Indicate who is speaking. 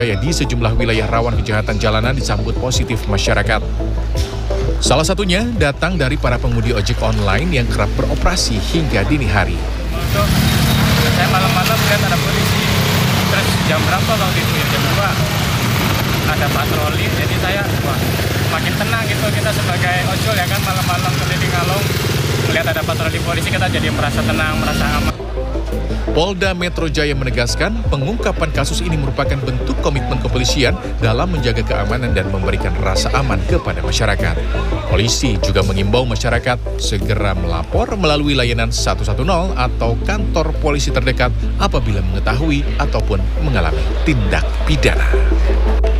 Speaker 1: Di sejumlah wilayah rawan kejahatan jalanan disambut positif masyarakat. Salah satunya datang dari para pengemudi ojek online yang kerap beroperasi hingga dini hari.
Speaker 2: Untuk saya malam-malam lihat ada polisi, terus jam berapa waktu itu ya, jam 2 ada patroli, jadi saya makin tenang gitu, kita sebagai ojol ya kan, malam-malam keliling Ngalong melihat ada patroli polisi, kita jadi merasa tenang, merasa aman.
Speaker 1: Polda Metro Jaya menegaskan pengungkapan kasus ini merupakan bentuk komitmen kepolisian dalam menjaga keamanan dan memberikan rasa aman kepada masyarakat. Polisi juga mengimbau masyarakat segera melapor melalui layanan 110 atau kantor polisi terdekat apabila mengetahui ataupun mengalami tindak pidana.